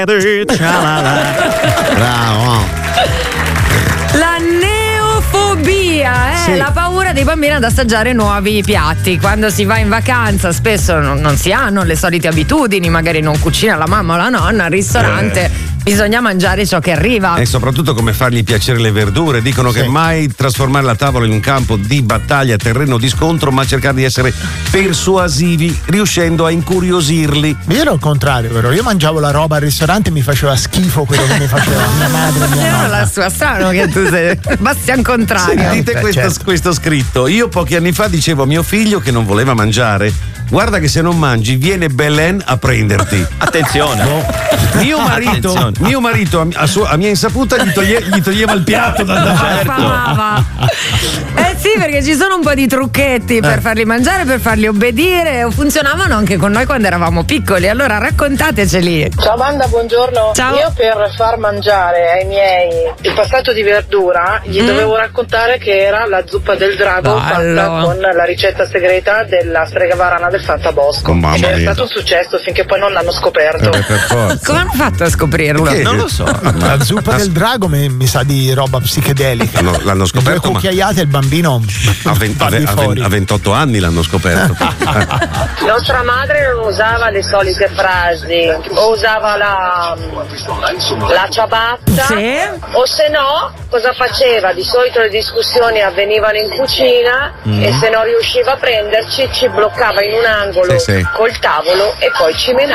Bravo. La neofobia, Sì. la paura dei bambini ad assaggiare nuovi piatti. Quando si va in vacanza spesso non si hanno le solite abitudini, magari non cucina la mamma o la nonna, al ristorante bisogna mangiare ciò che arriva. E soprattutto come fargli piacere le verdure. Dicono che mai trasformare la tavola in un campo di battaglia, terreno di scontro, ma cercare di essere persuasivi, riuscendo a incuriosirli. Io ero il contrario, però. Io mangiavo la roba al ristorante e mi faceva schifo quello che mi faceva mia madre e mia nonna. La sua strano che tu sei Bastian contrario. Sentite questo scritto. Io pochi anni fa dicevo a mio figlio che non voleva mangiare: guarda che se non mangi viene Belen a prenderti. Attenzione. Mio marito a mia insaputa gli toglieva il piatto da Affamava. Sì, perché ci sono un po' di trucchetti per farli mangiare, per farli obbedire. Funzionavano anche con noi quando eravamo piccoli. Allora raccontateceli. Ciao banda, buongiorno. Ciao. Io per far mangiare ai miei il passato di verdura gli dovevo raccontare che era la zuppa del drago fatta con la ricetta segreta della strega varana del Fantabosco. Mamma Ed è mia. stato un successo finché poi non l'hanno scoperto. Per forza. Come hanno fatto a scoprirlo? Perché? Non lo so. La zuppa del drago mi sa di roba psichedelica. L'hanno scoperto, Due ma cucchiaiate e il bambino a 28 anni l'hanno scoperto. Nostra madre non usava le solite frasi, o usava la ciabatta, Sì. o se no, cosa faceva? Di solito le discussioni avvenivano in cucina e se non riusciva a prenderci ci bloccava in un angolo Sì. col tavolo e poi ci menava.